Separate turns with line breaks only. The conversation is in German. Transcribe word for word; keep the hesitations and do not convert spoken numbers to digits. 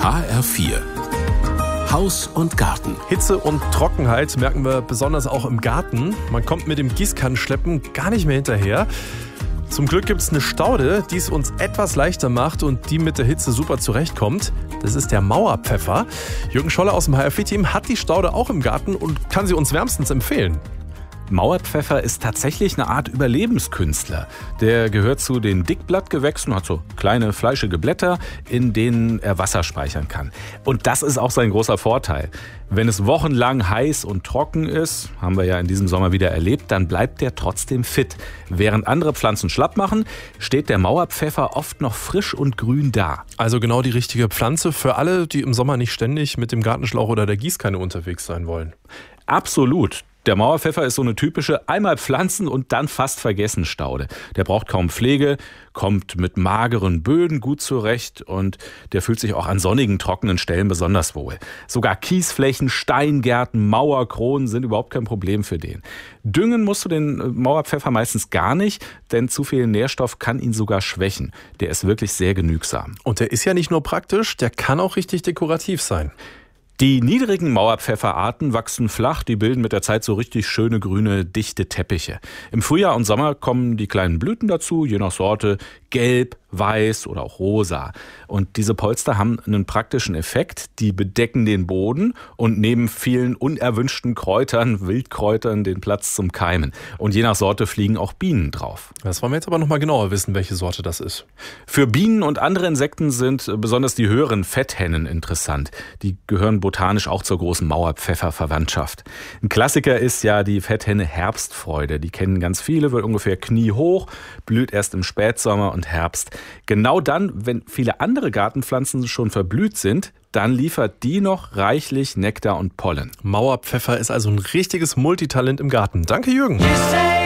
H R vier Haus und Garten.
Hitze und Trockenheit merken wir besonders auch im Garten. Man kommt mit dem Gießkannenschleppen gar nicht mehr hinterher. Zum Glück gibt es eine Staude, die es uns etwas leichter macht und die mit der Hitze super zurechtkommt. Das ist der Mauerpfeffer. Jürgen Scholler aus dem H R vier-Team hat die Staude auch im Garten und kann sie uns wärmstens empfehlen.
Mauerpfeffer ist tatsächlich eine Art Überlebenskünstler. Der gehört zu den Dickblattgewächsen, hat so kleine fleischige Blätter, in denen er Wasser speichern kann. Und das ist auch sein großer Vorteil. Wenn es wochenlang heiß und trocken ist, haben wir ja in diesem Sommer wieder erlebt, dann bleibt der trotzdem fit. Während andere Pflanzen schlapp machen, steht der Mauerpfeffer oft noch frisch und grün da.
Also genau die richtige Pflanze für alle, die im Sommer nicht ständig mit dem Gartenschlauch oder der Gießkanne unterwegs sein wollen.
Absolut. Der Mauerpfeffer ist so eine typische einmal pflanzen und dann fast vergessen Staude. Der braucht kaum Pflege, kommt mit mageren Böden gut zurecht und der fühlt sich auch an sonnigen, trockenen Stellen besonders wohl. Sogar Kiesflächen, Steingärten, Mauerkronen sind überhaupt kein Problem für den. Düngen musst du den Mauerpfeffer meistens gar nicht, denn zu viel Nährstoff kann ihn sogar schwächen. Der ist wirklich sehr genügsam.
Und der ist ja nicht nur praktisch, der kann auch richtig dekorativ sein.
Die niedrigen Mauerpfefferarten wachsen flach, die bilden mit der Zeit so richtig schöne grüne, dichte Teppiche. Im Frühjahr und Sommer kommen die kleinen Blüten dazu, je nach Sorte, gelb, weiß oder auch rosa. Und diese Polster haben einen praktischen Effekt, die bedecken den Boden und neben vielen unerwünschten Kräutern, Wildkräutern, den Platz zum Keimen. Und je nach Sorte fliegen auch Bienen drauf.
Das wollen wir jetzt aber noch mal genauer wissen, welche Sorte das ist.
Für Bienen und andere Insekten sind besonders die höheren Fetthennen interessant. Die gehören botanisch auch zur großen Mauerpfeffer-Verwandtschaft. Ein Klassiker ist ja die Fetthenne Herbstfreude. Die kennen ganz viele, wird ungefähr kniehoch, blüht erst im Spätsommer und Herbst. Genau dann, wenn viele andere Gartenpflanzen schon verblüht sind, dann liefert die noch reichlich Nektar und Pollen.
Mauerpfeffer ist also ein richtiges Multitalent im Garten. Danke, Jürgen.